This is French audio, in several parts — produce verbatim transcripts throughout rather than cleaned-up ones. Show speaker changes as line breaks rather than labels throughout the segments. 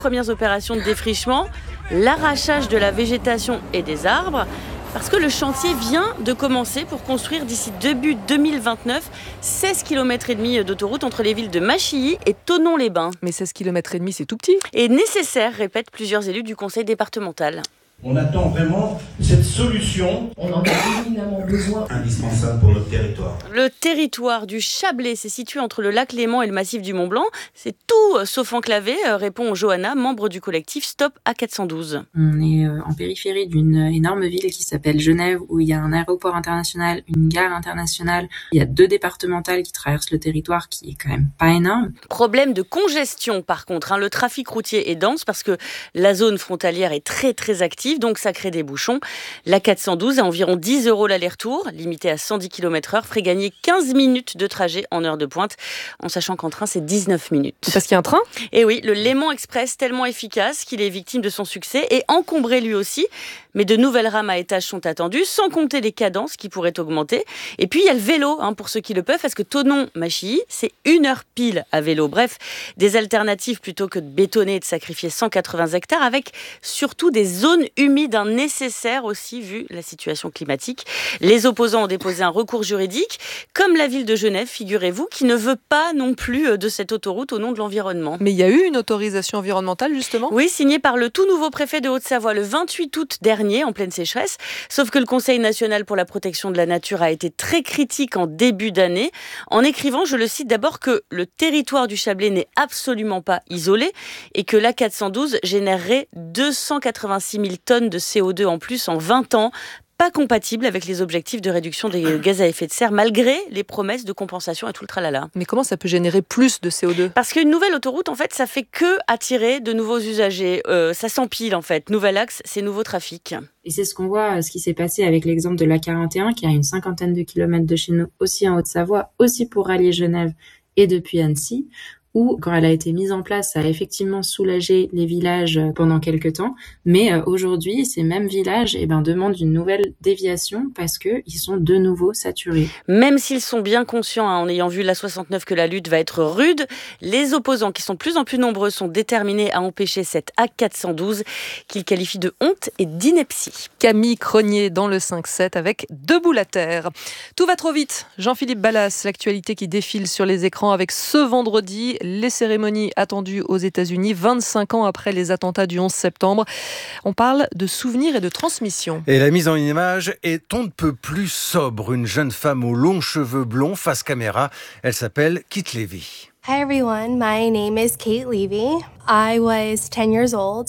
Premières opérations de défrichement, l'arrachage de la végétation et des arbres, parce que le chantier vient de commencer pour construire d'ici début deux mille vingt-neuf seize kilomètres et demi d'autoroute entre les villes de Machilly et Thonon-les-Bains.
Mais seize kilomètres et demi, c'est tout petit.
Et nécessaire, répètent plusieurs élus du conseil départemental.
On attend vraiment cette solution.
On en a éminemment besoin.
Indispensable pour notre territoire.
Le territoire du Chablais, c'est situé entre le lac Léman et le massif du Mont-Blanc. C'est tout sauf enclavé, répond Johanna, membre du collectif Stop A quatre cent douze.
On est en périphérie d'une énorme ville qui s'appelle Genève, où il y a un aéroport international, une gare internationale. Il y a deux départementales qui traversent le territoire, qui est quand même pas énorme.
Problème de congestion, par contre. Hein. Le trafic routier est dense parce que la zone frontalière est très très active. Donc ça crée des bouchons. L'A quatre cent douze à environ dix euros l'aller-retour, limité à cent dix kilomètres heure, ferait gagner quinze minutes de trajet en heure de pointe, en sachant qu'en train c'est dix-neuf minutes.
C'est parce qu'il y a un train ?
Et oui, le Léman Express tellement efficace qu'il est victime de son succès et encombré lui aussi. Mais de nouvelles rames à étages sont attendues, sans compter les cadences qui pourraient augmenter. Et puis il y a le vélo, hein, pour ceux qui le peuvent, parce que Thonon-Machilly, c'est une heure pile à vélo. Bref, des alternatives plutôt que de bétonner et de sacrifier cent quatre-vingts hectares, avec surtout des zones humides, un nécessaire aussi vu la situation climatique. Les opposants ont déposé un recours juridique, comme la ville de Genève, figurez-vous, qui ne veut pas non plus de cette autoroute au nom de l'environnement.
Mais il y a eu une autorisation environnementale, justement ?
Oui, signée par le tout nouveau préfet de Haute-Savoie le vingt-huit août dernier, en pleine sécheresse. Sauf que le Conseil national pour la protection de la nature a été très critique en début d'année, en écrivant, je le cite d'abord, que le territoire du Chablais n'est absolument pas isolé et que l'A quatre cent douze générerait deux cent quatre-vingt-six mille tonnes de C O deux en plus en vingt ans, pas compatible avec les objectifs de réduction des gaz à effet de serre, malgré les promesses de compensation et tout le tralala.
Mais comment ça peut générer plus de C O deux ?
Parce qu'une nouvelle autoroute, en fait, ça fait que attirer de nouveaux usagers. Euh, ça s'empile, en fait. Nouvel axe, c'est nouveau trafic.
Et c'est ce qu'on voit, ce qui s'est passé avec l'exemple de l'A quarante et un, qui a une cinquantaine de kilomètres de chez nous, aussi en Haute-Savoie, aussi pour rallier Genève et depuis Annecy, où, quand elle a été mise en place, ça a effectivement soulagé les villages pendant quelques temps. Mais euh, aujourd'hui, ces mêmes villages eh ben, demandent une nouvelle déviation parce qu'ils sont de nouveau saturés.
Même s'ils sont bien conscients, hein, en ayant vu l'A soixante-neuf, que la lutte va être rude, les opposants, qui sont de plus en plus nombreux, sont déterminés à empêcher cette A quatre cent douze qu'ils qualifient de honte et d'ineptie.
Camille Cronier dans le cinq sept avec Debout la Terre. Tout va trop vite. Jean-Philippe Ballas, l'actualité qui défile sur les écrans avec ce vendredi les cérémonies attendues aux États-Unis, vingt-cinq ans après les attentats du onze septembre. On parle de souvenirs et de transmission.
Et la mise en image est on ne peut plus sobre. Une jeune femme aux longs cheveux blonds face caméra. Elle s'appelle Kate Levy.
Hi everyone, my name is Kate Levy. I was ten years old.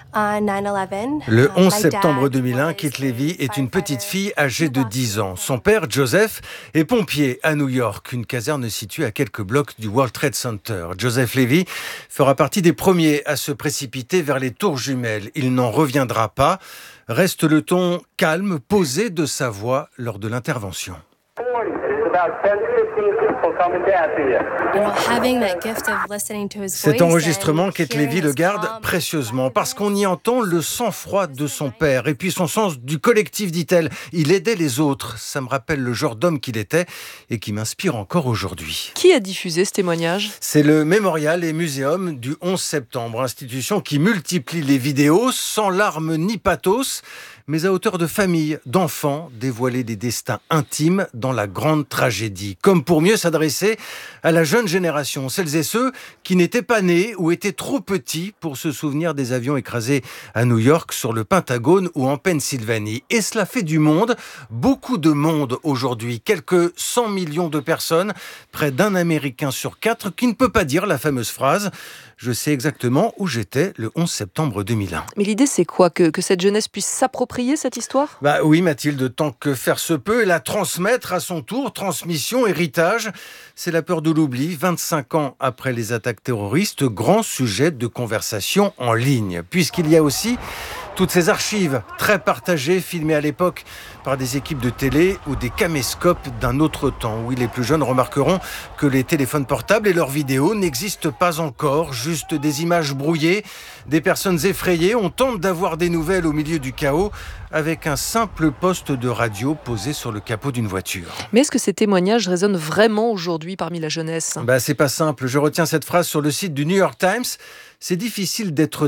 Le onze septembre deux mille un, Kate Levy est une petite fille âgée de dix ans. Son père, Joseph, est pompier à New York, une caserne située à quelques blocs du World Trade Center. Joseph Levy fera partie des premiers à se précipiter vers les tours jumelles. Il n'en reviendra pas. Reste le ton calme, posé de sa voix lors de l'intervention. Cet enregistrement, Kate Levy le garde précieusement parce qu'on y entend le sang-froid de son père et puis son sens du collectif, dit-elle. Il aidait les autres. Ça me rappelle le genre d'homme qu'il était et qui m'inspire encore aujourd'hui.
Qui a diffusé ce témoignage ?
C'est le Mémorial et Muséum du onze septembre, institution qui multiplie les vidéos sans larmes ni pathos, mais à hauteur de famille, d'enfants, dévoiler des destins intimes dans la grande tragédie, comme pour mieux s'adresser à la jeune génération, celles et ceux qui n'étaient pas nés ou étaient trop petits pour se souvenir des avions écrasés à New York, sur le Pentagone ou en Pennsylvanie. Et cela fait du monde, beaucoup de monde aujourd'hui, quelques cent millions de personnes, près d'un Américain sur quatre qui ne peut pas dire la fameuse phrase « Je sais exactement où j'étais le onze septembre deux mille un ».
Mais l'idée, c'est quoi ? Que, que cette jeunesse puisse s'approprier cette histoire ?
Bah oui, Mathilde, tant que faire se peut, et la transmettre à son tour, transmission, héritage. C'est la peur de l'oubli, vingt-cinq ans après les attaques terroristes, grand sujet de conversation en ligne. Puisqu'il y a aussi Toutes ces archives, très partagées, filmées à l'époque par des équipes de télé ou des caméscopes d'un autre temps. Oui, les plus jeunes remarqueront que les téléphones portables et leurs vidéos n'existent pas encore, juste des images brouillées, des personnes effrayées. On tente d'avoir des nouvelles au milieu du chaos avec un simple poste de radio posé sur le capot d'une voiture.
Mais est-ce que ces témoignages résonnent vraiment aujourd'hui parmi la jeunesse ?
Bah, c'est pas simple. Je retiens cette phrase sur le site du New York Times. C'est difficile d'être